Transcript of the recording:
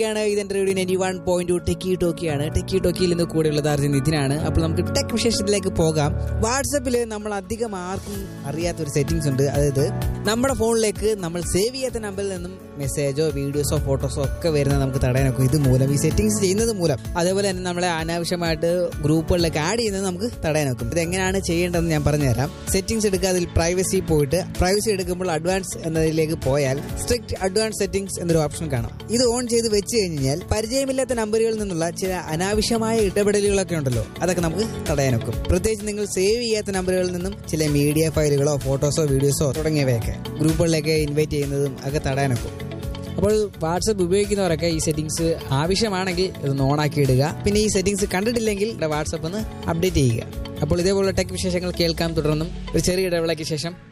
ഇതിന്റെ radio 91.2 techie ടോക്കിയാണ്. Techie ടോക്കിയിൽ നിന്ന് കൂടെയുള്ളത് അർജുൻ നിതിനാണ്. അപ്പോൾ നമുക്ക് ടെക് വിശേഷത്തിലേക്ക് പോകാം. വാട്സപ്പിൽ നമ്മൾ അധികം ആർക്കും അറിയാത്ത ഒരു സെറ്റിംഗ്സ് ഉണ്ട്. അതായത് നമ്മുടെ ഫോണിലേക്ക് നമ്മൾ സേവ് ചെയ്യാത്ത നമ്പറിൽ നിന്നും മെസ്സേജോ വീഡിയോസോ ഫോട്ടോസോ ഒക്കെ വരുന്നത് നമുക്ക് തടയാനൊക്കെ ഇത് മൂലം, ഈ സെറ്റിംഗ്സ് ചെയ്യുന്നത് മൂലം. അതേപോലെ തന്നെ നമ്മളെ അനാവശ്യമായിട്ട് ഗ്രൂപ്പുകളിലേക്ക് ആഡ് ചെയ്യുന്നത് നമുക്ക് തടയാനൊക്കും. ഇതെങ്ങനെയാണ് ചെയ്യേണ്ടതെന്ന് ഞാൻ പറഞ്ഞുതരാം. സെറ്റിംഗ്സ് എടുക്കുക, അതിൽ പ്രൈവസി പോയിട്ട് പ്രൈവസി എടുക്കുമ്പോൾ അഡ്വാൻസ് എന്നതിലേക്ക് പോയാൽ സ്ട്രിക്റ്റ് അഡ്വാൻസ് സെറ്റിംഗ്സ് എന്നൊരു ഓപ്ഷൻ കാണാം. ഇത് ഓൺ ചെയ്ത് വെച്ച് കഴിഞ്ഞാൽ പരിചയമില്ലാത്ത നമ്പറുകളിൽ നിന്നുള്ള ചില അനാവശ്യമായ ഇടപെടലുകളൊക്കെ ഉണ്ടല്ലോ, അതൊക്കെ നമുക്ക് തടയാനൊക്കും. പ്രത്യേകിച്ച് നിങ്ങൾ സേവ് ചെയ്യാത്ത നമ്പറുകളിൽ നിന്നും ചില മീഡിയ ഫയലുകളോ ഫോട്ടോസോ വീഡിയോസോ തുടങ്ങിയവയൊക്കെ ഗ്രൂപ്പുകളിലേക്ക് ഇൻവൈറ്റ് ചെയ്യുന്നതും ഒക്കെ തടയാനൊക്കും. അപ്പോൾ വാട്സപ്പ് ഉപയോഗിക്കുന്നവരൊക്കെ ഈ സെറ്റിംഗ്സ് ആവശ്യമാണെങ്കിൽ ഇതൊന്ന് ഓണാക്കി ഇടുക. പിന്നെ ഈ സെറ്റിംഗ്സ് കണ്ടിട്ടില്ലെങ്കിൽ വാട്സപ്പ് ഒന്ന് അപ്ഡേറ്റ് ചെയ്യുക. അപ്പോൾ ഇതേപോലുള്ള ടെക് വിശേഷങ്ങൾ കേൾക്കാൻ തുടർന്നും ഒരു ചെറിയ ഇടവേളയ്ക്ക് ശേഷം